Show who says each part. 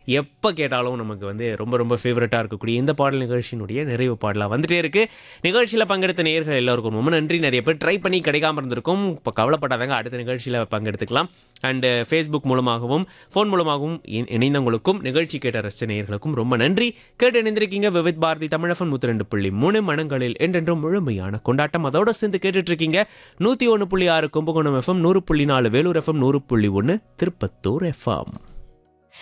Speaker 1: எப்போ கேட்டாலும் நமக்கு வந்து ரொம்ப ரொம்ப ஃபேவரட்டாக இருக்கக்கூடிய இந்த பாடல் நிகழ்ச்சியினுடைய நிறைவு பாடலாக வந்துட்டே இருக்குது. நிகழ்ச்சியில் பங்கெடுத்த நேயர்கள் எல்லாருக்கும் ரொம்ப நன்றி. நிறைய பேர் ட்ரை பண்ணி கிடைக்காம இருந்திருக்கும். இப்போ கவலைப்படாதாங்க, அடுத்த நிகழ்ச்சியில் பங்கெடுத்துக்கலாம். அண்டு ஃபேஸ்புக் மூலமாகவும் ஃபோன் மூலமாகவும் இணைந்தவங்களுக்கும் நிகழ்ச்சி கேட்ட ரசித்த நேயர்களுக்கும் ரொம்ப நன்றி. கேட்டு இணைந்திருக்கீங்க விவித் பாரதி தமிழகம் 102.3 மனங்களில் என்றென்றும் முழுமையான கொண்டாட்டம். அதோட சேர்ந்து கேட்டுட்டு இருக்கீங்க 101.6 Kumbakonam FM, 100.4 Vellore FM, 100.1 Tirupattur FM.